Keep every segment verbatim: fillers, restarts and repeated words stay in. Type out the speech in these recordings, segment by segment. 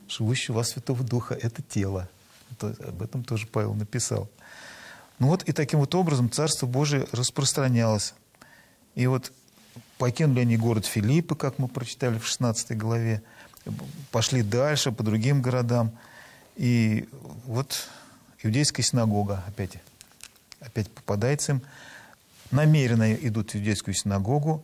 живущего во Святого Духа, это тело. Это, об этом тоже Павел написал. Ну вот и таким вот образом Царство Божие распространялось. И вот покинули они город Филиппы, как мы прочитали в шестнадцатой главе, пошли дальше по другим городам. И вот иудейская синагога опять, опять попадается им. Намеренно идут в иудейскую синагогу.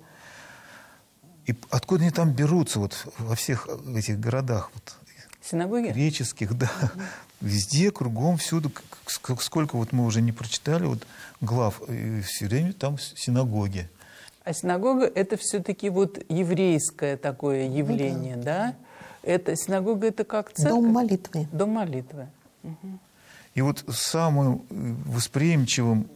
И откуда они там берутся вот во всех этих городах? Вот, синагоги? Греческих, да. Mm-hmm. Везде, кругом, всюду. Сколько вот мы уже не прочитали вот глав, и все время там синагоги. А синагога – это все-таки вот еврейское такое явление, ну, да. да? Это, синагога – это как церковь? Дом молитвы. Дом молитвы. Угу. И вот самым восприимчивым,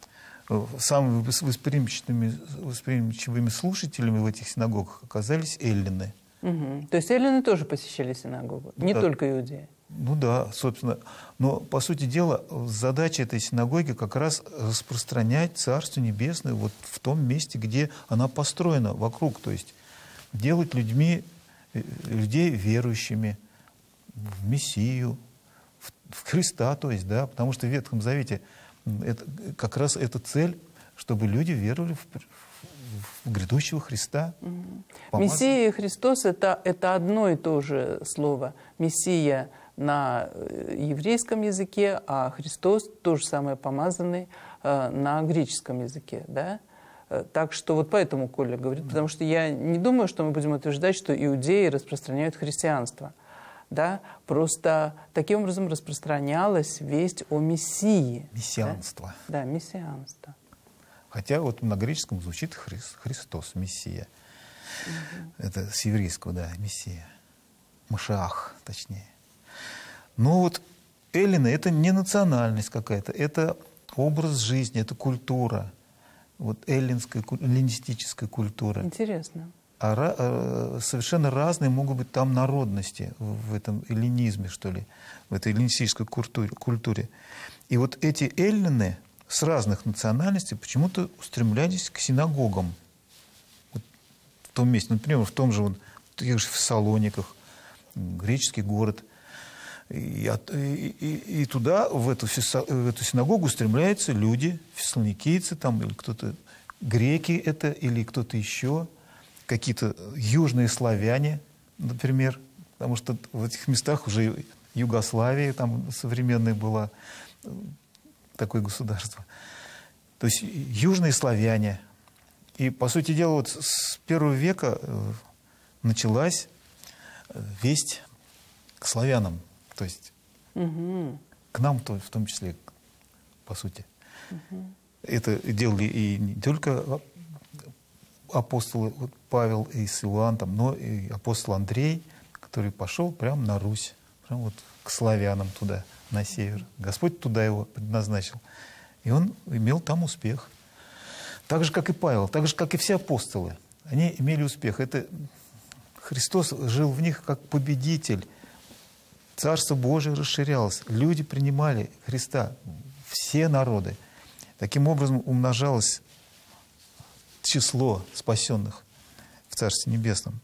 самыми восприимчивыми, восприимчивыми слушателями в этих синагогах оказались эллины. Угу. То есть эллины тоже посещали синагогу, не да. только иудеи? Ну да, собственно. Но, по сути дела, задача этой синагоги как раз распространять Царство Небесное вот в том месте, где она построена, вокруг. То есть делать людьми, людей верующими в Мессию, в Христа, то есть, да, потому что в Ветхом Завете это, как раз эта цель, чтобы люди веровали в, в грядущего Христа. Угу. Мессия и Христос это, – это одно и то же слово. Мессия на еврейском языке, а Христос то же самое помазанный на греческом языке, да? Так что вот поэтому Коля говорит, потому что я не думаю, что мы будем утверждать, что иудеи распространяют христианство. Да? Просто таким образом распространялась весть о Мессии. Мессианство. Да, да, мессианство. Хотя вот на греческом звучит Хри- Христос, Мессия. Угу. Это с еврейского, да, Мессия. Машиах, точнее. Но вот эллины – это не национальность какая-то, это образ жизни, это культура. Вот эллинская, эллинистическая культура. Интересно. А, а совершенно разные могут быть там народности в этом эллинизме, что ли, в этой эллинистической культуре. культуре. И вот эти эллины с разных национальностей почему-то устремлялись к синагогам. Вот в том месте, например, в том же, вот, в тех же Фессалониках, греческий город. И, и, и, и туда, в эту, в эту синагогу устремляются люди, фессалоникийцы, там, или кто-то, греки это, или кто-то еще, какие-то южные славяне, например, потому что в этих местах уже Югославия там современная была, такое государство. То есть южные славяне. И, по сути дела, вот с первого века началась весть к славянам. То есть угу. к нам в том числе, по сути. Угу. Это делали и не только апостолы вот Павел и Силуан, там, но и апостол Андрей, который пошел прямо на Русь, прямо вот к славянам туда, на север. Господь туда его предназначил. И он имел там успех. Так же, как и Павел, так же, как и все апостолы. Они имели успех. Это Христос жил в них как победитель. Царство Божие расширялось. Люди принимали Христа. Все народы. Таким образом умножалось число спасенных в Царстве Небесном.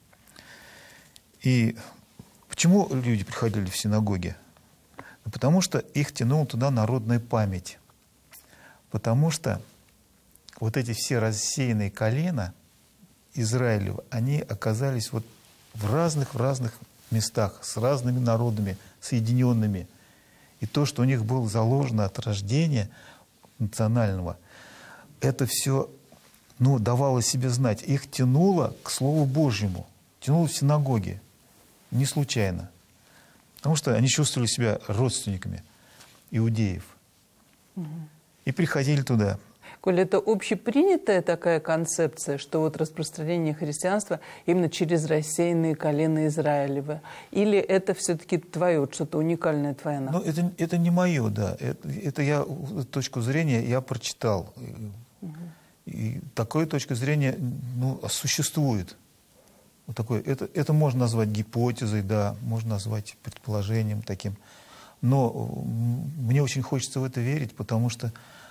И почему люди приходили в синагоги? Потому что их тянула туда народная память. Потому что вот эти все рассеянные колена Израилева, они оказались вот в разных, в разных местах, с разными народами, соединенными. И то, что у них было заложено от рождения национального, это все, ну, давало себе знать. Их тянуло к Слову Божьему, тянуло в синагоги. Не случайно. Потому что они чувствовали себя родственниками иудеев. Угу. И приходили туда. Коля, это общепринятая такая концепция, что вот распространение христианства именно через рассеянные колена Израилева? Или это все-таки твое, вот что-то уникальное, твоя наука? Ну, это, это не мое, да. Это, это я, точку зрения я прочитал. Угу. И такая точка зрения, ну, существует. Вот такое. Это, это можно назвать гипотезой, да, можно назвать предположением таким. Но мне очень хочется в это верить, потому что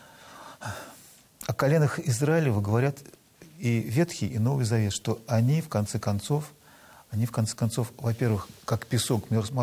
о коленах Израилева говорят и Ветхий, и Новый Завет, что они, в конце концов, они, в конце концов, во-первых, как песок